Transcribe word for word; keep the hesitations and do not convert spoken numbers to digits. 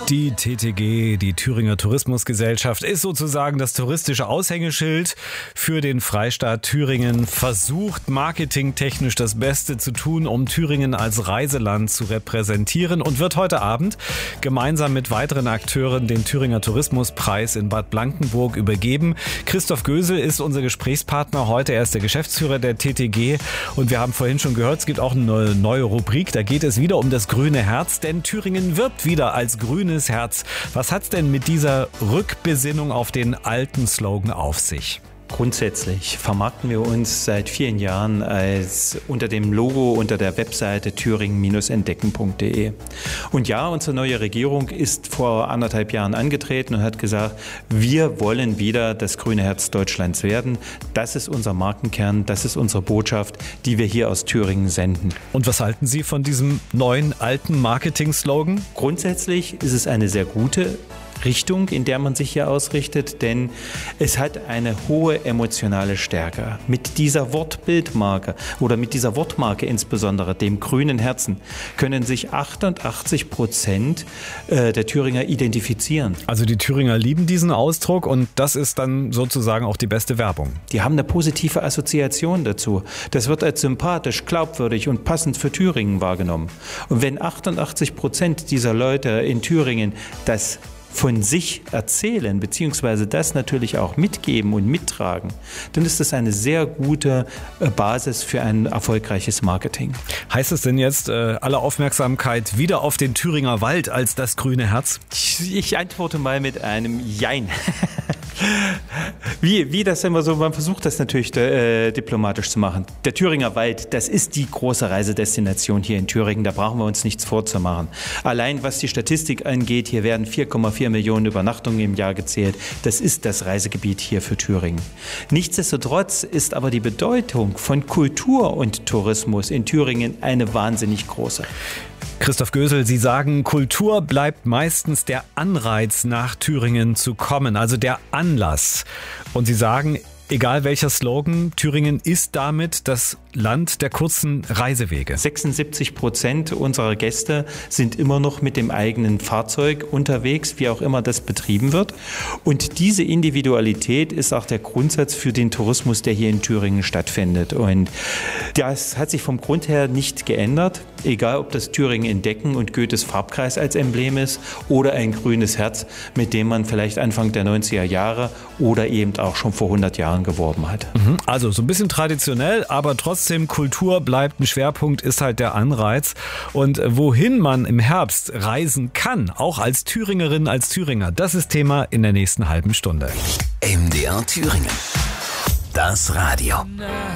Die T T G, die Thüringer Tourismusgesellschaft, ist sozusagen das touristische Aushängeschild für den Freistaat Thüringen, versucht marketingtechnisch das Beste zu tun, um Thüringen als Reiseland zu repräsentieren und wird heute Abend gemeinsam mit weiteren Akteuren den Thüringer Tourismuspreis in Bad Blankenburg übergeben. Christoph Gösel ist unser Gesprächspartner heute. Er ist der Geschäftsführer der T T G und wir haben vorhin schon gehört, es gibt auch eine neue Rubrik. Da geht es wieder um das grüne Herz, denn Thüringen wirbt wieder als grünes Herz. Was hat's denn mit dieser Rückbesinnung auf den alten Slogan auf sich? Grundsätzlich vermarkten wir uns seit vielen Jahren als unter dem Logo unter der Webseite thüringen entdecken punkt de. Und ja, unsere neue Regierung ist vor anderthalb Jahren angetreten und hat gesagt, wir wollen wieder das grüne Herz Deutschlands werden. Das ist unser Markenkern, das ist unsere Botschaft, die wir hier aus Thüringen senden. Und was halten Sie von diesem neuen alten Marketing-Slogan? Grundsätzlich ist es eine sehr gute Richtung, in der man sich hier ausrichtet, denn es hat eine hohe emotionale Stärke. Mit dieser Wortbildmarke oder mit dieser Wortmarke insbesondere, dem grünen Herzen, können sich achtundachtzig Prozent der Thüringer identifizieren. Also die Thüringer lieben diesen Ausdruck und das ist dann sozusagen auch die beste Werbung. Die haben eine positive Assoziation dazu. Das wird als sympathisch, glaubwürdig und passend für Thüringen wahrgenommen. Und wenn achtundachtzig Prozent dieser Leute in Thüringen das von sich erzählen, beziehungsweise das natürlich auch mitgeben und mittragen, dann ist das eine sehr gute Basis für ein erfolgreiches Marketing. Heißt es denn jetzt äh, alle Aufmerksamkeit wieder auf den Thüringer Wald als das grüne Herz? Ich, ich antworte mal mit einem Jein. Wie, wie das immer so, man versucht das natürlich äh, diplomatisch zu machen. Der Thüringer Wald, das ist die große Reisedestination hier in Thüringen, da brauchen wir uns nichts vorzumachen. Allein was die Statistik angeht, hier werden vier Komma vier Millionen Übernachtungen im Jahr gezählt. Das ist das Reisegebiet hier für Thüringen. Nichtsdestotrotz ist aber die Bedeutung von Kultur und Tourismus in Thüringen eine wahnsinnig große. Christoph Gösel, Sie sagen, Kultur bleibt meistens der Anreiz, nach Thüringen zu kommen, also der Anlass. Und Sie sagen, egal welcher Slogan, Thüringen ist damit das Land der kurzen Reisewege. sechsundsiebzig Prozent unserer Gäste sind immer noch mit dem eigenen Fahrzeug unterwegs, wie auch immer das betrieben wird. Und diese Individualität ist auch der Grundsatz für den Tourismus, der hier in Thüringen stattfindet. Und das hat sich vom Grund her nicht geändert, egal ob das Thüringen entdecken und Goethes Farbkreis als Emblem ist oder ein grünes Herz, mit dem man vielleicht Anfang der neunziger Jahre oder eben auch schon vor hundert Jahren geworben hat. Also so ein bisschen traditionell, aber trotzdem Kultur bleibt ein Schwerpunkt, ist halt der Anreiz. Und wohin man im Herbst reisen kann, auch als Thüringerin, als Thüringer, das ist Thema in der nächsten halben Stunde. M D R Thüringen. Das Radio.